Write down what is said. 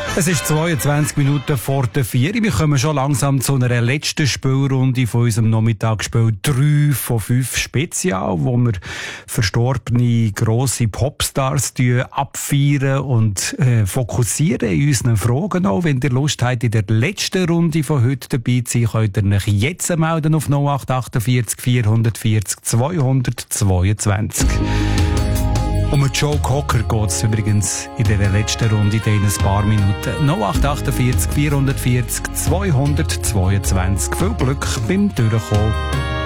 Es ist 22 Minuten vor der 4. Wir kommen schon langsam zu einer letzten Spielrunde von unserem Nachmittagsspiel 3 von 5 Spezial, wo wir verstorbene grosse Popstars abfeiern und fokussieren in unseren Fragen auch. Wenn ihr Lust habt, in der letzten Runde von heute dabei zu sein, könnt ihr euch jetzt melden auf 0848 440 222. Um Joe Cocker geht es übrigens in dieser letzten Runde in ein paar Minuten. 0848 440 222. Viel Glück beim Durchkommen.